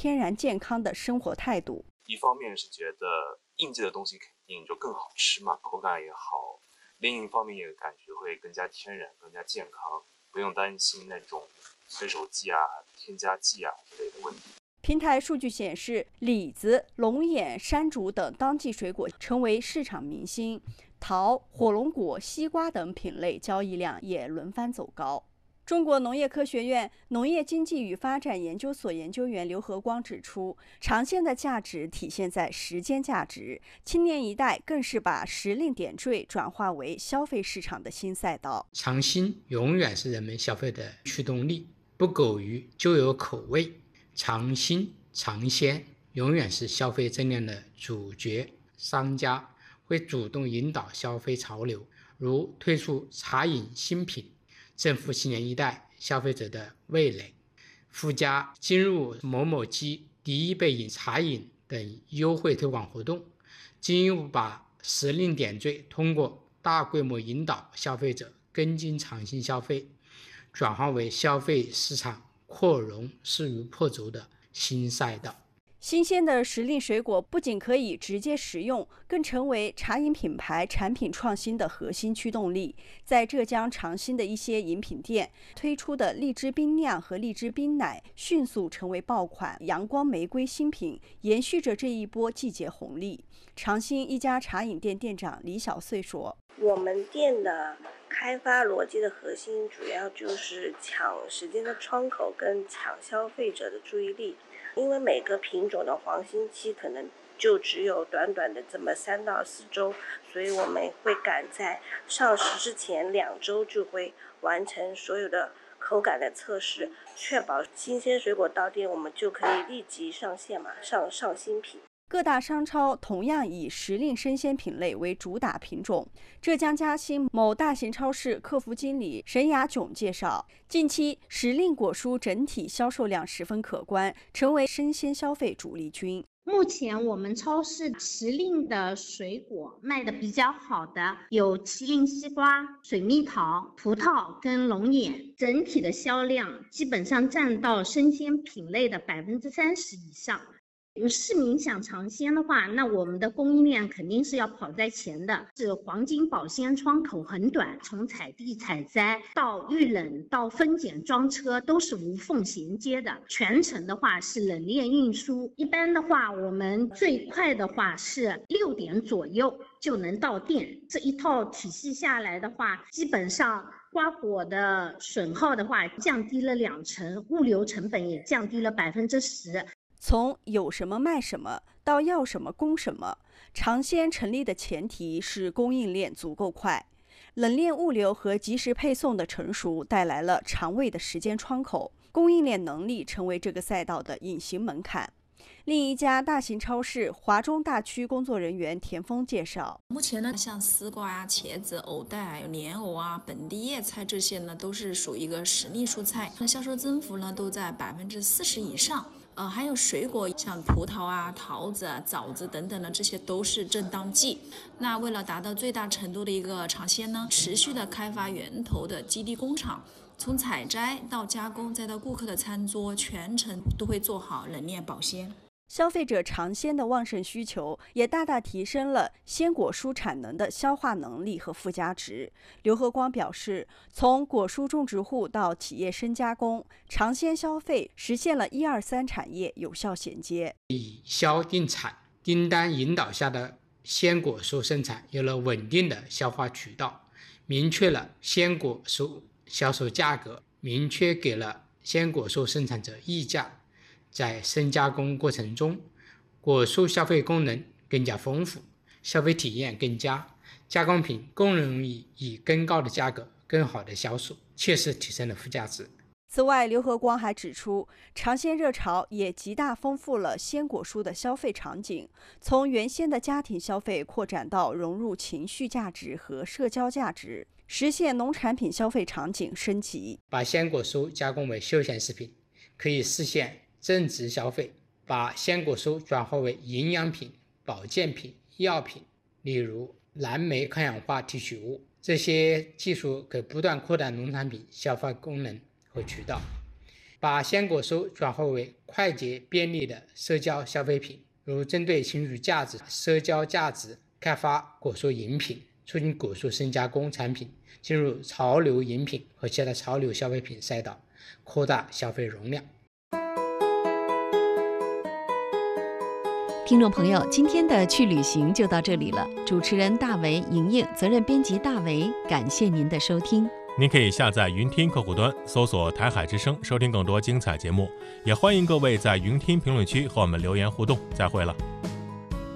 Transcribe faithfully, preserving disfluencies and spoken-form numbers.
天然健康的生活态度。 一方面是觉得应季的东西肯定就更好吃嘛，口感也好，另一方面也感觉会更加天然更加健康，不用担心那种催熟剂啊添加剂啊之类的问题。 平台数据显示，李子、龙眼、山竹等当季水果成为市场明星，桃、火龙果、西瓜等品类交易量也轮番走高。中国农业科学院农业经济与发展研究所研究员刘和光指出，长鲜的价值体现在时间价值，青年一代更是把时令点缀转化为消费市场的新赛道。 尝新永远是人们消费的驱动力，不苟于旧有口味，尝新尝鲜永远是消费增量的主角。商家会主动引导消费潮流，如推出茶饮新品，正负青年一代消费者的味蕾，附加进入某某鸡第一杯饮茶饮等优惠推广活动，进一步把时令点缀通过大规模引导消费者跟进尝新消费，转化为消费市场扩容势如破竹的新赛道。 新鲜的时令水果不仅可以直接食用，更成为茶饮品牌产品创新的核心驱动力。在浙江长兴的一些饮品店推出的荔枝冰酿和荔枝冰奶迅速成为爆款阳光玫瑰新品，延续着这一波季节红利。长兴一家茶饮店店长李小穗说， 我们店的开发逻辑的核心主要就是抢时间的窗口跟抢消费者的注意力，因为每个品种的黄金期可能就只有短短的这么三到四周，所以我们会赶在上市之前两周就会完成所有的口感的测试，确保新鲜水果到店我们就可以立即上线嘛，上上新品。 各大商超同样以时令生鲜品类为主打品种。浙江嘉兴某大型超市客服经理沈雅炯介绍，近期时令果蔬整体销售量十分可观，成为生鲜消费主力军。 目前我们超市时令的水果卖的比较好的有麒麟西瓜、水蜜桃、葡萄跟龙眼，整体的销量基本上占到生鲜品类的百分之三十以上。市民想尝鲜的话，那我们的供应链肯定是要跑在前的，是黄金保鲜窗口很短，从采地采摘到预冷到分拣装车都是无缝衔接的，全程的话是冷链运输，一般的话我们最快的话是六点左右就能到店，这一套体系下来的话，基本上瓜果的损耗的话降低了两成，物流成本也降低了百分之十。 从有什么卖什么到要什么供什么，长鲜成立的前提是供应链足够快。冷链物流和及时配送的成熟带来了长尾的时间窗口，供应链能力成为这个赛道的隐形门槛。另一家大型超市华中大区工作人员田丰介绍， 目前呢，像丝瓜啊、茄子、藕带还有莲藕啊、本地叶菜这些呢，都是属于一个时令蔬菜，那销售增幅呢都在百分之四十以上。呃，还有水果，像葡萄啊、桃子啊、枣子等等的，这些都是正当季。那为了达到最大程度的一个尝鲜呢，持续的开发源头的基地工厂，从采摘到加工，再到顾客的餐桌，全程都会做好冷链保鲜。 消费者尝鲜的旺盛需求也大大提升了鲜果蔬产能的消化能力和附加值。刘和光表示，从果蔬种植户到企业深加工，尝鲜消费实现了一二三产业有效衔接。 以销定产订单引导下的鲜果蔬生产有了稳定的消化渠道，明确了鲜果蔬销售价格，明确给了鲜果蔬生产者溢价。在深加工过程中，果蔬消费功能更加丰富，消费体验更佳，加工品更容易以更高的价格更好的销售，切实提升了附加值。 此外，刘和光还指出，尝鲜热潮也极大丰富了鲜果蔬的消费场景，从原先的家庭消费扩展到融入情绪价值和社交价值，实现农产品消费场景升级。 把鲜果蔬加工为休闲食品，可以实现增值消费，把鲜果蔬转化为营养品、保健品、药品，例如蓝莓抗氧化提取物，这些技术可不断扩大农产品消费功能和渠道。 把鲜果蔬转化为快捷便利的社交消费品，如针对情绪价值、社交价值开发果蔬饮品，促进果蔬深加工产品进入潮流饮品和其他潮流消费品赛道，扩大消费容量。 听众朋友，今天的去旅行就到这里了。主持人大为、莹莹，责任编辑大为，感谢您的收听。 您可以下载云听客户端，搜索台海之声，收听更多精彩节目。也欢迎各位在云听评论区和我们留言互动。再会了。